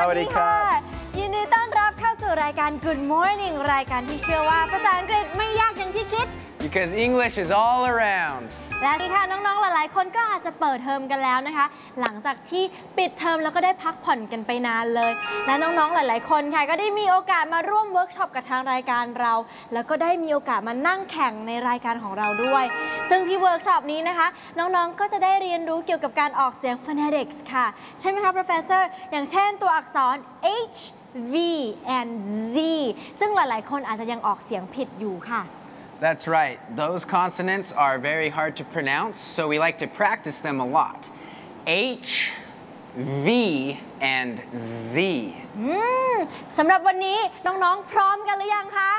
วัสดีค่ะยินดีต้อนรับเข้าสู่รายการ Good Morning รายการที่เชื่อว่าภาษาอังกฤษไม่ยากอย่างที่คิด Because English is all around และนี่ค่ะน้องๆหลายๆคนก็อาจจะเปิดเทอมกันแล้วนะคะหลังจากที่ปิดเทอมแล้วก็ได้พักผ่อนกันไปนานเลยและน้องๆหลายๆคนค่ะก็ได้มีโอกาสมาร่วมเวิร์กช็อปกับทางรายการเราแล้วก็ได้มีโอกาสมานั่งแข่งในรายการของเราด้วยซึ่งที่เวิร์กช็อปนี้นะคะน้องๆก็จะได้เรียนรู้เกี่ยวกับการออกเสียง phonetics ค่ะใช่ไหมคะ Professor อย่างเช่นตัวอักษร H V and Z ซึ่งหลายๆคนอาจจะยังออกเสียงผิดอยู่ค่ะ That's right. Those consonants are very hard to pronounce, so we like to practice them a lot. H, V, and Z. สำหรับวันนี้น้องๆพร้อมกันหรือยังคะ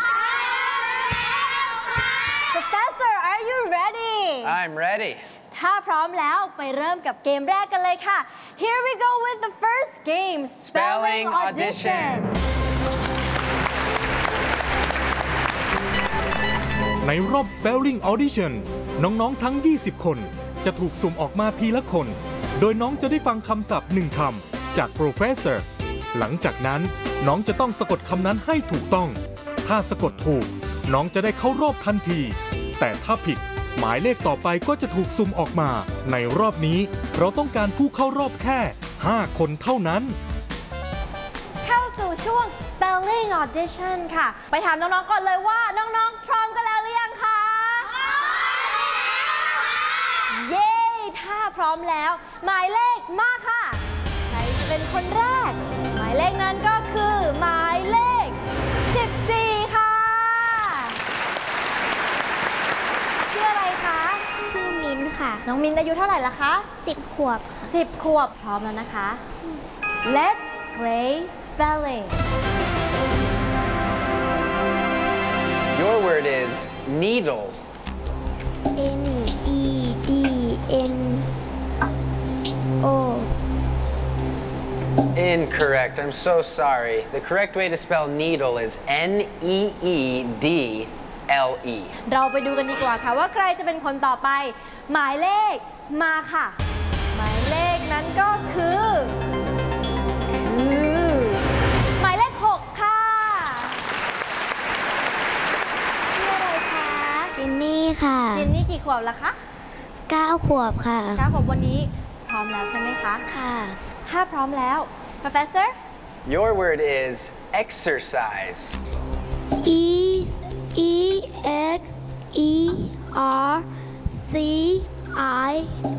Professor, are you ready? I'm ready. ถ้าพร้อมแล้วไปเริ่มกับเกมแรกกันเลยค่ะ Here we go with the first game, Spelling Audition. ในรอบ Spelling Audition น้องๆทั้ง 20 คนจะถูกสุ่มออกมาทีละคน โดยน้องจะได้ฟังคำศัพท์1 คำจาก Professor หลังจากนั้นน้องจะต้องสะกดคำนั้นให้ถูกต้อง ถ้าสะกดถูกน้องจะได้เข้ารอบทันที แต่ถ้าผิดหมายเลขต่อไปก็จะถูกสุ่มออกมา ในรอบนี้เราต้องการผู้เข้ารอบแค่ 5 คนเท่านั้นเข้าสู่ช่วง Spelling Audition ค่ะไปถามน้องๆก่อนเลยว่าน้องๆพร้อมกันแล้วหรือยังคะเย้ถ้าพร้อมแล้วหมายเลขมาค่ะใครจะเป็นคนแรกหมายเลขนั้นก็คือหมายเลข14ค่ะชื่ออะไรคะชื่อมิ้นค่ะน้องมิ้นอายุเท่าไหร่ละคะ 10 ขวบ 10 ขวบพร้อมแล้วนะคะ Let's play spelling Your word is needle. N-E-D-N-O. Incorrect. I'm so sorry. The correct way to spell needle is N-E-E-D-L-E. เราไปดูกันดีกว่าค่ะว่าใครจะเป็นคนต่อไป หมายเลขมาค่ะหมายเลขนั้นก็คือหมายเลข6ค่ะชื่ออะไรคะเจนนี่ค่ะเจนนี่กี่ขวบแล้วคะ 9 ขวบค่ะ 9 ขวบวันนี้พร้อมแล้วใช่ไหมคะค่ะถ้าพร้อมแล้ว Professor Your word is exercise. E-X-E-R-C-I